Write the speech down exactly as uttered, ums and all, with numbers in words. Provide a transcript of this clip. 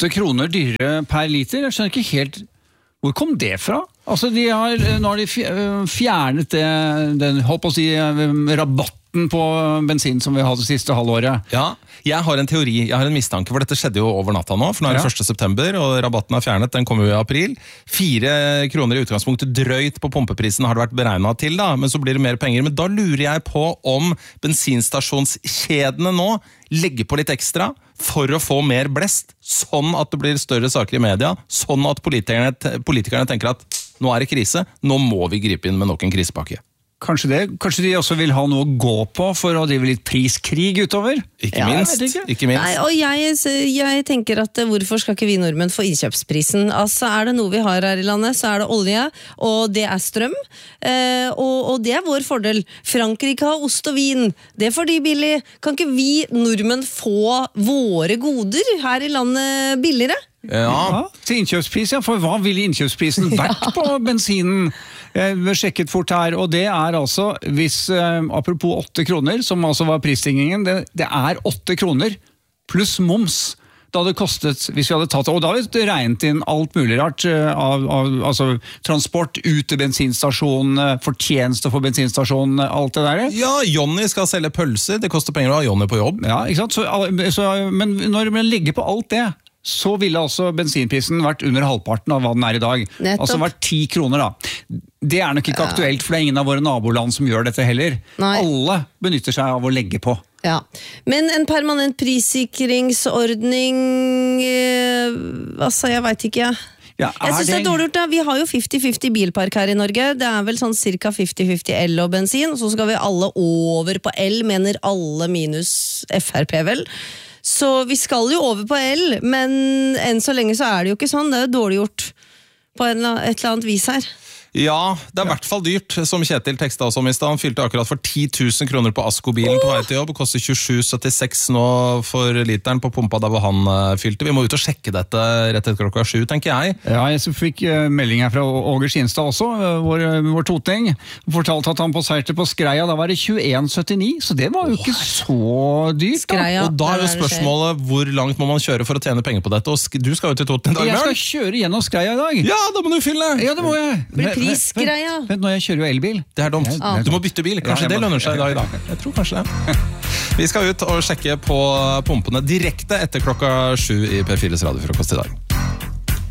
åtte kroner dyrere per liter. Jeg skjønner ikke helt, hvor kom det fra? Altså, de har, nå har de fjernet det, den, håper å si, rabatten på bensin som vi hadde siste halvåret. Ja, jeg har en teori, jeg har en mistanke, for dette skjedde jo over natta nå, for nå er det Ja. første september, og rabatten er fjernet, den kommer jo i april. Fire kroner i utgangspunktet drøyt på pumpeprisen har det vært beregnet til da, men så blir det mer penger. Men da lurer jeg på om bensinstasjonskjedene nå legger på litt ekstra for å få mer blest, sånn at det blir større saker i media, sånn at politikerne, politikerne tenker at nå er det krise, nå må vi gripe inn med nok en krisepakke. Kanskje det. Kanskje de også vil ha noe å gå på for å drive litt priskrig utover? Ikke Ja, minst, jeg vet ikke. ikke minst. Nei, og jeg, jeg tenker at eh, hvorfor skal ikke vi nordmenn få innkjøpsprisen? Altså, er det noe vi har her i landet, så er det olje, og det er strøm, eh, og, og det er vår fordel. Frankrike har ost og vin, det får de billig. Kan ikke vi nordmenn få våre goder her i landet billigere? Ja, Ja, til innkjøpspris, ja, for hva ville innkjøpsprisen vært på bensinen? Jeg har sjekket fort her, og det er altså, hvis, eh, apropos åtte kroner, som altså var prisstigningen, det, det er åtte kroner pluss moms. Da hadde det kostet, hvis vi hadde tatt, og da hadde vi regnet inn alt mulig rart, eh, av, av altså, transport ut til bensinstasjonen, fortjeneste for bensinstasjonen, alt det der. ja, Jonny skal selge pølser, det koster penger å ha Jonny på jobb. Ja, ikke sant? Så, alle- så, men når man legger på alt det, så ville altså bensinprisen vært under halvparten av hva den er i dag. Nettopp. Altså vært ti kroner da. Det er nok ikke aktuelt, for det er ingen av våre naboland som gjør dette heller. Nei. Alle benytter seg av å legge på. Ja, men en permanent prissikringsordning, eh, altså jeg vet ikke, jeg. Ja, Jeg synes det er dårlig gjort da. Vi har jo femti femti bilpark her i Norge. Det er vel sånn cirka femti femti el og bensin, og så skal vi alle over på el, mener alle minus F R P vel. Så vi skal jo over på el, men enn så lenge så er det jo ikke sånn. Det er jo dårlig gjort på en, eller- et eller annet vis her. Ja, det er i hvert fall dyrt, som Kjetil teksta oss om i sted. Han fylte akkurat for ti tusen kroner på Asko-bilen på vei til jobb. Koster tjuesju syttiseks nå for literen på pumpa der hvor han uh, fylte. Vi må ut og sjekke dette rett etter klokka sju, tenker jeg. Ja, jeg fikk uh, melding her fra Åger Skinstad også, uh, vår, uh, vår toting. Fortalte at han passerte på Skreia, da var det tjueen syttini, så det var jo ikke så dyrt. Da. Skreia, Og da er jo der det skjer. spørsmålet hvor langt må man kjøre for å tjene penger på dette. Og sk- du skal jo til Toten i dag, Jeg skal Bjørn? kjøre gjennom Skreia i dag. Ja, da må du fylle! Ja, det må jeg. Blir Vent, prisgreia. Vent, vent, nå, jeg kjører jo elbil. Det er dumt. Ja. Du må bytte bil. Kanskje Ja, jeg det må- lønner seg i dag, da. Jeg tror kanskje det. Vi skal ut og sjekke på pumpene direkte etter klokka sju i P fires radiofrokost i dag.